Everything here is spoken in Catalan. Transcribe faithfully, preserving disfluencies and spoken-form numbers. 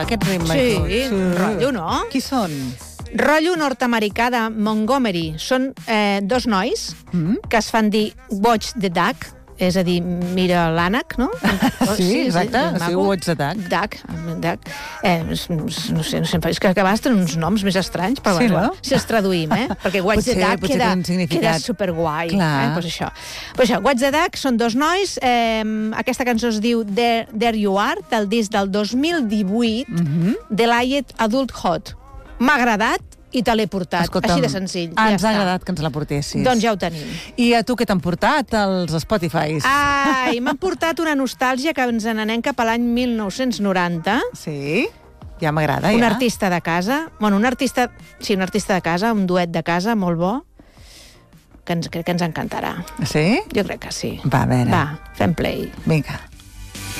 Aquest ritme. Sí, rotllo, no? Qui són? Rotllo nord-americà de Montgomery. Són eh, dos nois Mm? que es fan dir Watch the Duck, és a dir, mira l'ànec, no? Sí, exacte. ben Sí, maco. Watch the Duck. Duck, duck. Eh, no sé, no sé, és que a vegades tenen uns noms més estranys, però Sí, bueno, no? si els traduïm, eh? Perquè Watch Potser- the Duck potser queda, té un significat. queda superguai. Clar. Eh? Pues això. Pues això, Watch the Duck són dos nois, eh, aquesta cançó es diu There, There You Are, del disc del dos mil divuit, Mhm. de l'Ayet Adulthood. M'ha agradat i te l'he portat, Escolta'm, així de senzill. Ah, ja ens ha està. agradat que ens la portessis. Doncs ja ho tenim. I a tu què t'han portat, els Spotifys? Ai, m'han portat una nostàlgia que ens n'anem cap a l'any mil nou-cents noranta. Sí? Ja m'agrada, ja. Un artista de casa, bueno, un artista, sí, un artista de casa, un duet de casa molt bo, que ens, crec que ens encantarà. Sí? Jo crec que sí. Va, a veure. Va, fem play. Vinga.